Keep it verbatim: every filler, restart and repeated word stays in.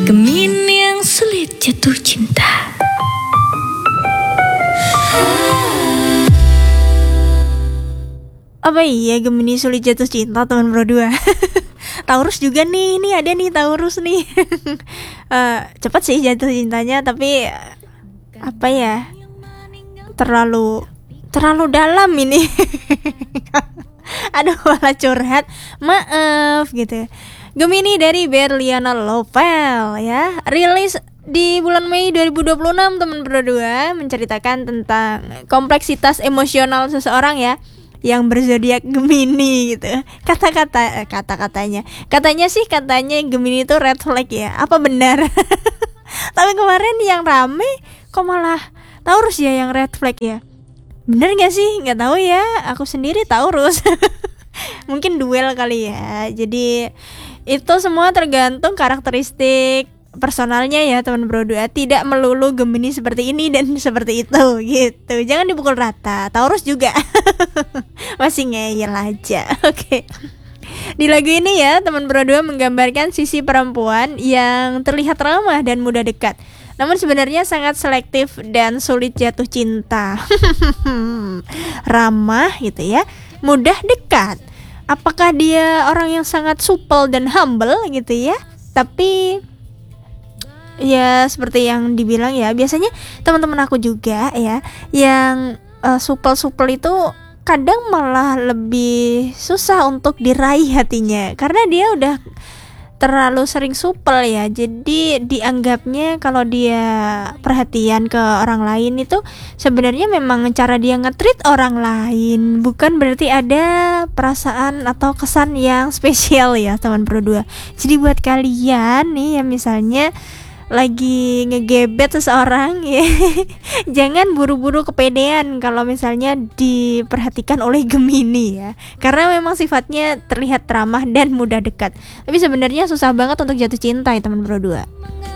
Gemini yang sulit jatuh cinta. Apa iya Gemini sulit jatuh cinta teman bro dua? Taurus juga nih, ini ada nih Taurus nih. uh, Cepat sih jatuh cintanya, tapi apa ya, terlalu terlalu dalam ini. Aduh malah curhat, maaf gitu. Gemini dari Berliana Lovel ya, rilis di bulan Mei dua ribu dua puluh enam teman berdua, menceritakan tentang kompleksitas emosional seseorang ya yang berzodiak Gemini gitu. Kata-kata kata-katanya. Katanya sih katanya Gemini itu red flag ya. Apa benar? Tapi kemarin yang rame kok malah Taurus ya yang red flag ya. Bener gak sih? Gak tahu ya. Aku sendiri Taurus. Mungkin duel kali ya. Jadi itu semua tergantung karakteristik personalnya ya teman bro dua. Tidak melulu Gemini seperti ini dan seperti itu gitu. Jangan dipukul rata. Taurus juga masih ngeyel aja. Oke. Di lagu ini ya teman bro dua menggambarkan sisi perempuan yang terlihat ramah dan mudah dekat, namun sebenarnya sangat selektif dan sulit jatuh cinta. Ramah gitu ya, mudah dekat. Apakah dia orang yang sangat supel dan humble gitu ya? Tapi ya seperti yang dibilang ya, biasanya teman-teman aku juga ya yang uh, supel-supel itu kadang malah lebih susah untuk diraih hatinya, karena dia udah terlalu sering supel ya. Jadi dianggapnya kalau dia perhatian ke orang lain itu sebenarnya memang cara dia nge-treat orang lain, bukan berarti ada perasaan atau kesan yang spesial ya teman berdua. Jadi buat kalian nih yang misalnya lagi ngegebet seseorang ya, jangan buru-buru kepedean kalau misalnya diperhatikan oleh Gemini ya, karena memang sifatnya terlihat ramah dan mudah dekat, tapi sebenarnya susah banget untuk jatuh cinta ya teman berdua.